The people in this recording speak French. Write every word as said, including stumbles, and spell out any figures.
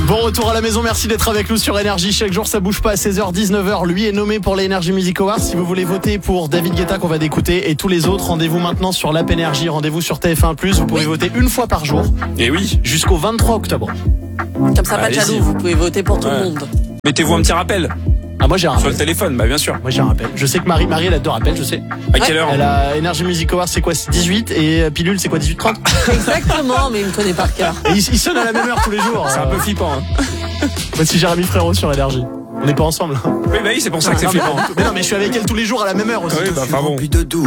Bon retour à la maison, merci d'être avec nous sur Énergie. Chaque jour ça bouge pas à seize heures dix-neuf heures. Lui est nommé pour les Energy Music Awards. Si vous voulez voter pour David Guetta qu'on va d'écouter et tous les autres, rendez-vous maintenant sur l'app Énergie, rendez-vous sur T F un plus. Vous pouvez oui. voter une fois par jour. Et oui. Jusqu'au vingt-trois octobre. Comme ça, pas de jaloux, vous pouvez voter pour tout ouais. le monde. Mettez-vous un petit rappel. Ah moi j'ai un rappel. Sur le téléphone, bah bien sûr. Moi j'ai un rappel. Je sais que Marie, Marie elle a deux rappels, je sais. À quelle heure? Elle a Energy Music Awards, c'est quoi, c'est dix-huit et Pilule c'est quoi, dix-huit trente? Exactement, mais il me connaît par cœur. Et il, il sonne à la même heure tous les jours. C'est euh... un peu flippant. Hein. Voici Jérémy Frérot sur Énergie. On n'est pas ensemble. Oui bah oui, c'est pour ça que c'est non, flippant. Mais, mais non mais je suis avec elle tous les jours à la même heure aussi. Oui, bah, enfin bon. Plus de doux.